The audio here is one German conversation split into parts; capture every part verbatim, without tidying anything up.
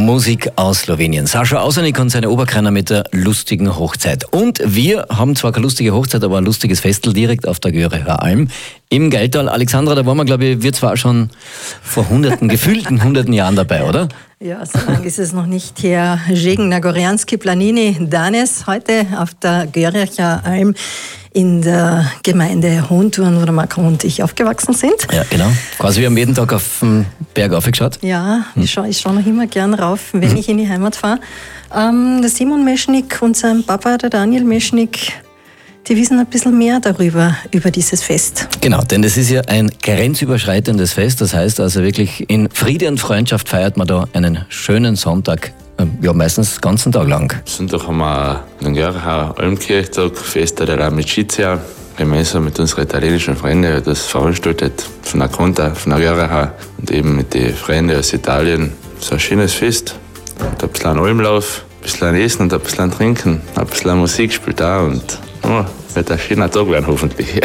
Musik aus Slowenien. Sascha Ausenik und seine Oberkreiner mit der lustigen Hochzeit. Und wir haben zwar keine lustige Hochzeit, aber ein lustiges Festel direkt auf der Görecher Alm im Geiltal. Alexandra, da waren wir, glaube ich, wir zwar schon vor hunderten, gefühlten hunderten Jahren dabei, oder? Ja, so lange ist es noch nicht her. Żegen na Gorianski Planini Danes, heute auf der Görecher Alm in der Gemeinde Hohenthurn, wo der Marco und ich aufgewachsen sind. Ja, genau. Quasi, wir haben jeden Tag auf den Berg aufgeschaut. Ja, hm. ich schaue ich schau noch immer gern rauf, wenn hm. ich in die Heimat fahre. Ähm, der Simon Meschnik und sein Papa, der Daniel Meschnik, die wissen ein bisschen mehr darüber, über dieses Fest. Genau, denn das ist ja ein grenzüberschreitendes Fest. Das heißt also wirklich, in Friede und Freundschaft feiert man da einen schönen Sonntag. Ja, meistens den ganzen Tag lang. Sonntag haben wir den Görecher Almkirchtag, Festa della Amicizia, gemeinsam mit unseren italienischen Freunden das veranstaltet, von der Conta, von der Görecher und eben mit den Freunden aus Italien. So ein schönes Fest. Und ein bisschen Almlauf, ein bisschen Essen und ein bisschen Trinken, ein bisschen Musik spielt auch und oh, wird ein schöner Tag werden hoffentlich.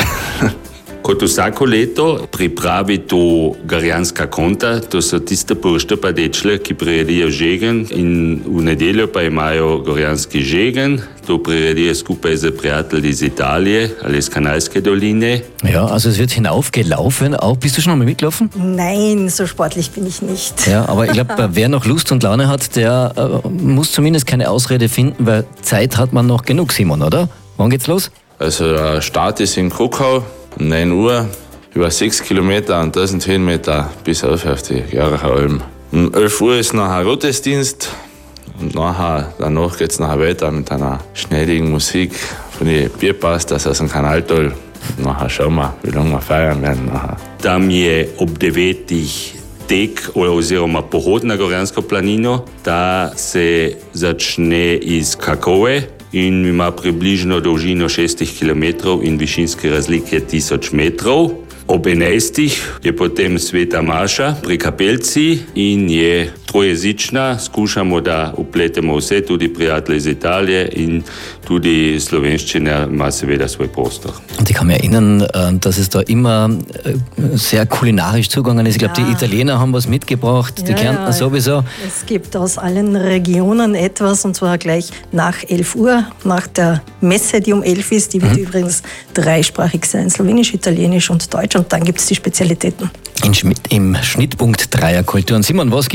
Kot vsako leto pripravi to Gorijanska konta, to so tiste poštapa dečle, ki priredijo žegen in v nedeljo pa imajo Gorijanski žegen. To priredijo skupaj z prijatelji iz Italije ali iz Kanalske doline. Ja, also es wird hinaufgelaufen. Auch, bist du schon einmal mitgelaufen? Nein, so sportlich bin ich nicht. Ja, aber ich glaube, wer noch Lust und Laune hat, der äh, muss zumindest keine Ausrede finden, weil Zeit hat man noch genug, Simon, oder? Wann geht's los? Also der Start ist in Krokau. Um neun Uhr, über sechs Kilometer und tausend Höhenmeter bis auf die Görecher Alm. Um elf Uhr ist nachher Gottesdienst und nachher, danach geht es nachher weiter mit einer schnelligen Musik von den Bierpastors aus dem Kanaltal. Und nachher schauen wir, wie lange wir feiern werden. Nachher. Tam je ob devetih tek oziroma pohod na Gorijansko planino. Ta se začne iz Kakove in ima približno dolžino šestih kilometrov in višinske razlike tisoč metrov. Ob enajstih je potem Sveta Maša pri kapelci in je trojezična. Skušamo, da upletemo vse, tudi prijatelje iz Italije in tudi slovenščina ima seveda svoj prostor. Und ich kann mich erinnern, dass es da immer sehr kulinarisch zugegangen ist. Ich glaube, ja. Die Italiener haben was mitgebracht, die ja, Kärntner ja. sowieso. Es gibt aus allen Regionen etwas, und zwar gleich nach elf Uhr, nach der Messe, die um elf ist. Die wird mhm. übrigens dreisprachig sein, Slowenisch, Italienisch und Deutsch. Und dann gibt es die Spezialitäten. In Schmidt, im Schnittpunkt Dreierkultur. Und Simon, was